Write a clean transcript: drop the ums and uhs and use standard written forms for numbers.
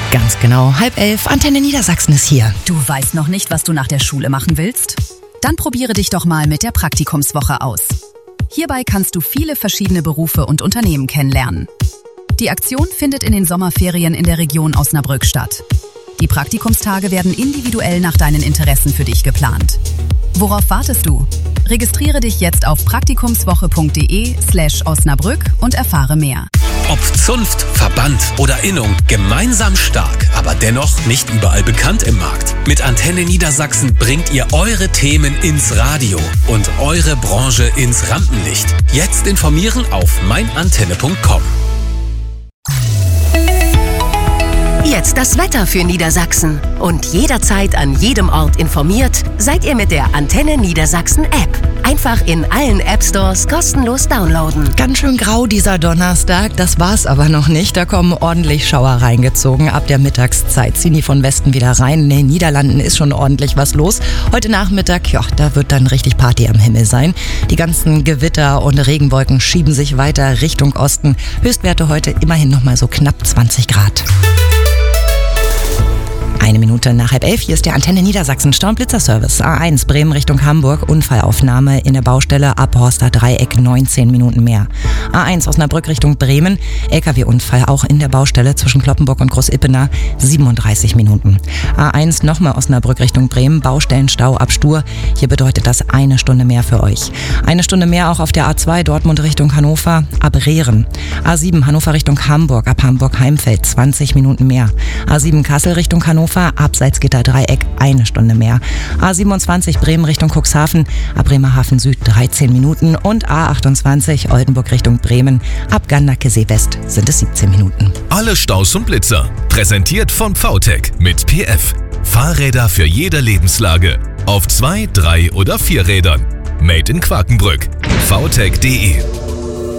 Ganz genau, 10:30, Antenne Niedersachsen ist hier. Du weißt noch nicht, was du nach der Schule machen willst? Dann probiere dich doch mal mit der Praktikumswoche aus. Hierbei kannst du viele verschiedene Berufe und Unternehmen kennenlernen. Die Aktion findet in den Sommerferien in der Region Osnabrück statt. Die Praktikumstage werden individuell nach deinen Interessen für dich geplant. Worauf wartest du? Registriere dich jetzt auf praktikumswoche.de/Osnabrück und erfahre mehr. Ob Zunft, Verband oder Innung, gemeinsam stark, aber dennoch nicht überall bekannt im Markt. Mit Antenne Niedersachsen bringt ihr eure Themen ins Radio und eure Branche ins Rampenlicht. Jetzt informieren auf meinantenne.com. Jetzt das Wetter für Niedersachsen. Und jederzeit an jedem Ort informiert, seid ihr mit der Antenne Niedersachsen App. Einfach in allen App-Stores kostenlos downloaden. Ganz schön grau dieser Donnerstag, das war's aber noch nicht. Da kommen ordentlich Schauer reingezogen. Ab der Mittagszeit ziehen die von Westen wieder rein. In den Niederlanden ist schon ordentlich was los. Heute Nachmittag, ja, da wird dann richtig Party am Himmel sein. Die ganzen Gewitter und Regenwolken schieben sich weiter Richtung Osten. Höchstwerte heute immerhin noch mal so knapp 20 Grad. 1 Minute nach 10:30, hier ist der Antenne Niedersachsen Stau-und-Blitzer-Service. A1 Bremen Richtung Hamburg, Unfallaufnahme in der Baustelle Aphorster Dreieck, 19 Minuten mehr. A1 Osnabrück Richtung Bremen, LKW-Unfall auch in der Baustelle zwischen Cloppenburg und Groß-Ippener, 37 Minuten. A1 nochmal Osnabrück Richtung Bremen, Baustellenstau ab Stur, hier bedeutet das 1 Stunde mehr für euch. 1 Stunde mehr auch auf der A2 Dortmund Richtung Hannover, ab Rehren. A7 Hannover Richtung Hamburg, ab Hamburg-Heimfeld, 20 Minuten mehr. A7 Kassel Richtung Hannover, ab Salzgitter-Dreieck 1 Stunde mehr. A27 Bremen Richtung Cuxhaven, ab Bremerhaven Süd 13 Minuten und A28 Oldenburg Richtung Bremen, ab Gandakesee West sind es 17 Minuten. Alle Staus und Blitzer, präsentiert von VTech mit PF. Fahrräder für jede Lebenslage, auf 2, 3 oder 4 Rädern. Made in Quakenbrück. vtech.de